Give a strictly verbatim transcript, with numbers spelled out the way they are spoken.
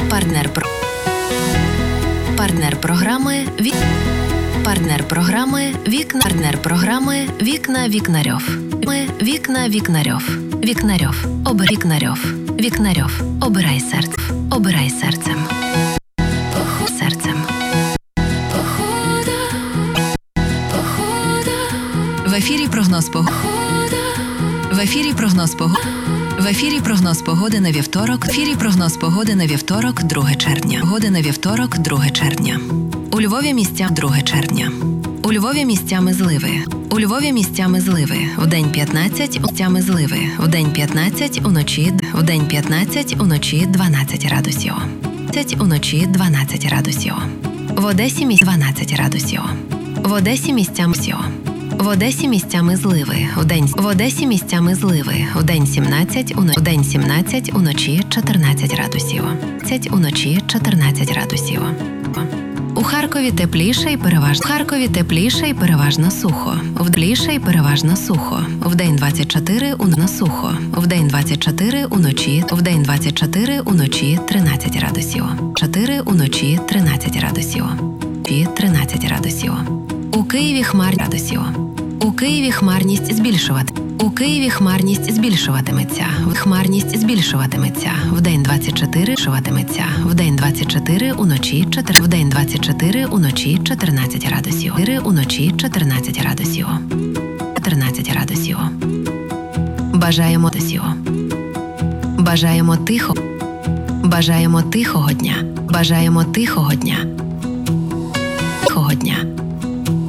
Партнер про партнер програми Вік. Партнер програми Вікна. Партнер програми Вікна Вікнарьов. Ми Вікна Вікнарьов. Вікнарьов. Обирай Вікнарьов. Вікнарьов. Обирай серце. Обирай серцем. Серцем. В ефірі прогноз погоди. В ефірі прогноз погоди. В ефірі прогноз погоди на вівторок. В ефірі прогноз погоди на вівторок, друге червня. Погоди на вівторок, друге червня. У Львові місця друге червня. У Львові місцями зливи. У Львові місцями зливи. Вдень п'ятнадцять, місцями зливи. Вдень п'ятнадцять, уночі. Вдень п'ятнадцять, уночі дванадцять градусів. Уночі дванадцять градусів. В Одесі місць дванадцять градусів. В Одесі місцями сьо. В Одесі місцями зливи. Вдень в Одесі місцями зливи. Вдень сімнадцять, у день сімнадцять, уночі чотирнадцять градусів. Уночі чотирнадцять градусів. У Харкові тепліше і переважно. У Харкові тепліше і переважно сухо. Вдліше і переважно сухо. Вдень двадцять чотири, уночі сухо. Вдень двадцять чотири, уночі. Вдень двадцять чотири, уночі тринадцять градусів. чотири уночі тринадцять градусів. тринадцять градусів. У Києві хмар градусів. У Києві хмарність збільшувати. У Києві хмарність збільшуватиметься. Хмарність збільшуватиметься. Вдень двадцять чотири збільшуватиметься. Вдень двадцять чотири, уночі чотири. Вдень двадцять чотири, уночі чотирнадцять градусів. чотири уночі чотирнадцять градусів. чотирнадцять градусів. Бажаємо тисю. Бажаємо тихо. Бажаємо тихого дня. Бажаємо тихого дня.